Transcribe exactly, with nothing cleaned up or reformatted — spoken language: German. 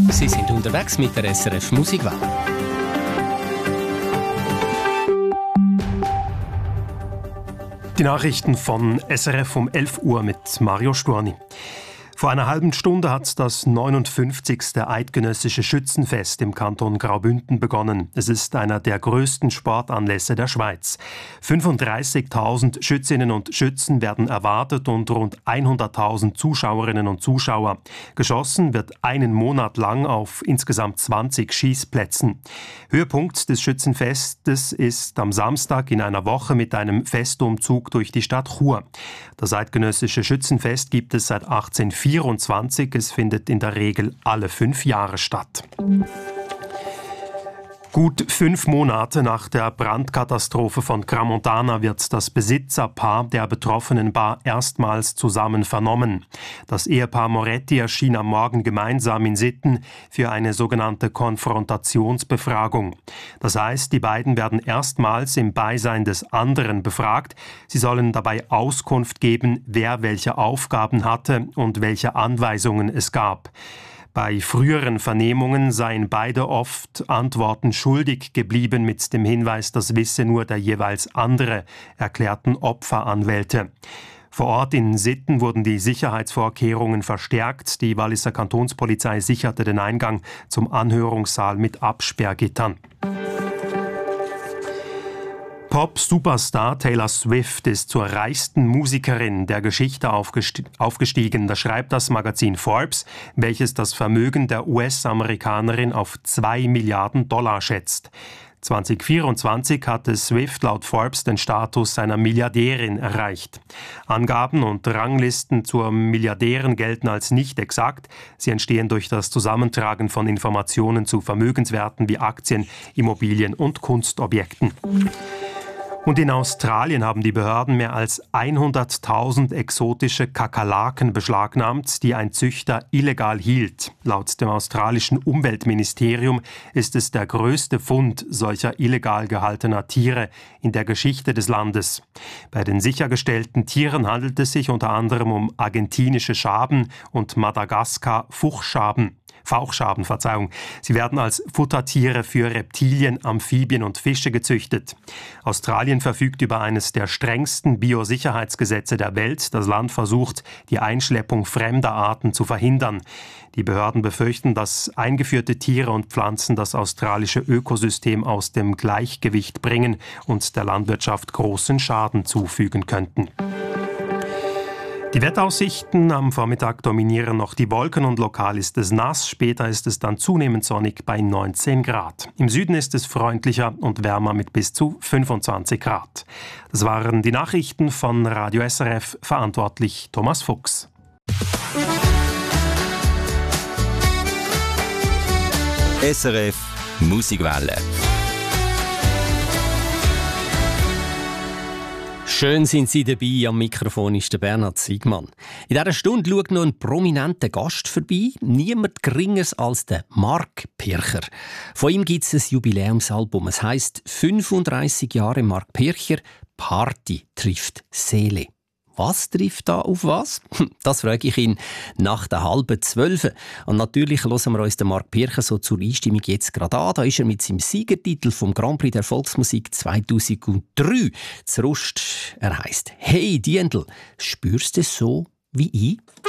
Sie sind unterwegs mit der S R F Musikwelle. Die Nachrichten von S R F um elf Uhr mit Mario Storni. Vor einer halben Stunde hat das neunundfünfzigste Eidgenössische Schützenfest im Kanton Graubünden begonnen. Es ist einer der größten Sportanlässe der Schweiz. fünfunddreißigtausend Schützinnen und Schützen werden erwartet und rund hunderttausend Zuschauerinnen und Zuschauer. Geschossen wird einen Monat lang auf insgesamt zwanzig Schießplätzen. Höhepunkt des Schützenfestes ist am Samstag in einer Woche mit einem Festumzug durch die Stadt Chur. Das Eidgenössische Schützenfest gibt es seit achtzehnhundertvierundzwanzig. Es findet in der Regel alle fünf Jahre statt. Gut fünf Monate nach der Brandkatastrophe von Crans-Montana wird das Besitzerpaar der betroffenen Bar erstmals zusammen vernommen. Das Ehepaar Moretti erschien am Morgen gemeinsam in Sitten für eine sogenannte Konfrontationsbefragung. Das heißt, die beiden werden erstmals im Beisein des anderen befragt. Sie sollen dabei Auskunft geben, wer welche Aufgaben hatte und welche Anweisungen es gab. Bei früheren Vernehmungen seien beide oft Antworten schuldig geblieben mit dem Hinweis, das wisse nur der jeweils andere, erklärten Opferanwälte. Vor Ort in Sitten wurden die Sicherheitsvorkehrungen verstärkt. Die Walliser Kantonspolizei sicherte den Eingang zum Anhörungssaal mit Absperrgittern. Pop-Superstar Taylor Swift ist zur reichsten Musikerin der Geschichte aufgestiegen. Das schreibt das Magazin Forbes, welches das Vermögen der U S-Amerikanerin auf zwei Milliarden Dollar schätzt. zwanzig vierundzwanzig hatte Swift laut Forbes den Status einer Milliardärin erreicht. Angaben und Ranglisten zur Milliardärin gelten als nicht exakt. Sie entstehen durch das Zusammentragen von Informationen zu Vermögenswerten wie Aktien, Immobilien und Kunstobjekten. Und in Australien haben die Behörden mehr als hunderttausend exotische Kakerlaken beschlagnahmt, die ein Züchter illegal hielt. Laut dem australischen Umweltministerium ist es der größte Fund solcher illegal gehaltener Tiere in der Geschichte des Landes. Bei den sichergestellten Tieren handelt es sich unter anderem um argentinische Schaben und Madagaskar-Fuchsschaben. Fauchschaben, Verzeihung. Sie werden als Futtertiere für Reptilien, Amphibien und Fische gezüchtet. Australien verfügt über eines der strengsten Biosicherheitsgesetze der Welt. Das Land versucht, die Einschleppung fremder Arten zu verhindern. Die Behörden befürchten, dass eingeführte Tiere und Pflanzen das australische Ökosystem aus dem Gleichgewicht bringen und der Landwirtschaft großen Schaden zufügen könnten. Die Wetteraussichten am Vormittag dominieren noch die Wolken und lokal ist es nass. Später ist es dann zunehmend sonnig bei neunzehn Grad. Im Süden ist es freundlicher und wärmer mit bis zu fünfundzwanzig Grad. Das waren die Nachrichten von Radio S R F, verantwortlich Thomas Fuchs. S R F Musikwelle. Schön sind Sie dabei, am Mikrofon ist der Bernhard Siegmann. In dieser Stunde schaut noch ein prominenter Gast vorbei, niemand Geringeres als der Mark Pircher. Von ihm gibt es ein Jubiläumsalbum, es heisst fünfunddreissig Jahre Mark Pircher, Party trifft Seele. Was trifft da auf was? Das frage ich ihn nach der halben Zwölfe. Und natürlich hören wir uns den Mark Pircher so zur Einstimmung jetzt gerade an. Da ist er mit seinem Siegertitel vom Grand Prix der Volksmusik zweitausenddrei zu Rust. Er heisst «Hey Diendl, spürst du es so wie ich?»